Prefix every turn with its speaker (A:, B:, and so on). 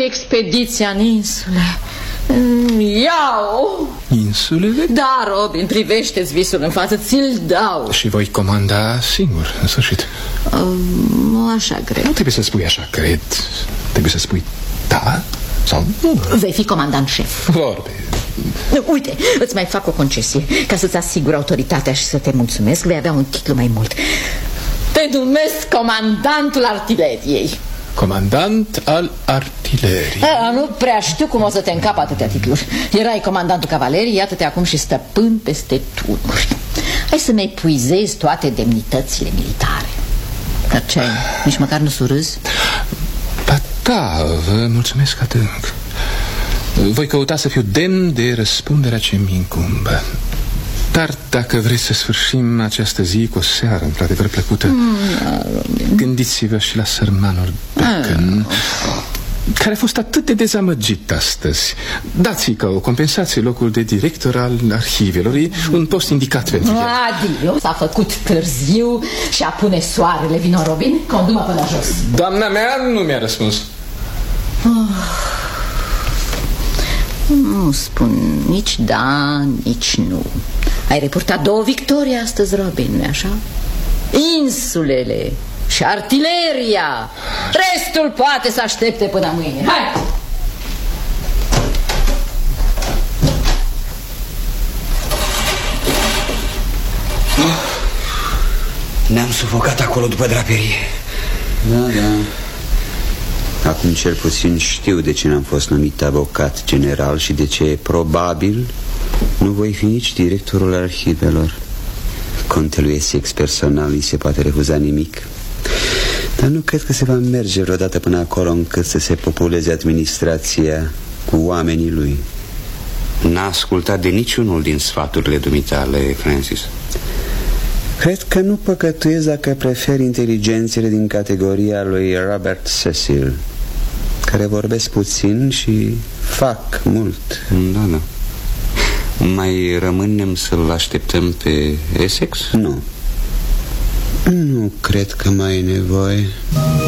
A: expediția în insule. Iau!
B: Insulele?
A: Da, Robin, privește-ți visul în față, ți-l dau.
B: Și voi comanda singur, în sfârșit.
A: Așa cred.
B: Nu trebuie să spui așa cred. Trebuie să spui da sau nu.
A: Vei fi comandant șef.
B: Vorbe.
A: Uite, îți mai fac o concesie. Ca să-ți asigur autoritatea și să te mulțumesc, vei avea un titlu mai mult. Te numesc comandantul artileriei.
B: Comandant al artileriei.
A: Nu prea știu cum o să te încap atâtea titluri. Erai comandantul cavalerii, iată-te acum și stăpân peste turnuri. Hai să-mi epuizezi toate demnitățile militare. Dar ce ai? Nici măcar nu surâzi?
B: Ba da, vă mulțumesc adânc. Voi căuta să fiu demn de răspunderea ce mi incumbă. Dar dacă vreți să sfârșim această zi cu o seară într-adevăr plăcută, gândiți-vă și la sărmanul Bacon, care a fost atât de dezamăgit astăzi. Dați-i ca o compensație locul de director al arhivelor. E un post indicat pentru el.
A: Adio, s-a făcut târziu și apune soarele. Vino, Robin, condu-mă până jos.
B: Doamna mea nu mi-a răspuns.
A: Nu spun nici da, nici nu. Ai reportat 2 victorii astăzi, Robin, nu-i așa? Insulele și artileria. Restul poate să aștepte până mâine. Hai!
C: Ne-am sufocat acolo după draperie.
D: Da. Acum cel puțin știu de ce n-am fost numit avocat general și de ce, probabil, nu voi fi nici directorul arhivelor. Contelui Essex personal îi se poate refuza nimic. Dar nu cred că se va merge vreodată până acolo încât să se populeze administrația cu oamenii lui.
C: N-a ascultat de niciunul din sfaturile dumitale, Francis.
D: Cred că nu păcătuiesc dacă prefer inteligențele din categoria lui Robert Cecil, care vorbesc puțin și fac mult.
C: Da. Mai rămânem să-l așteptăm pe Essex?
D: Nu cred că mai e nevoie.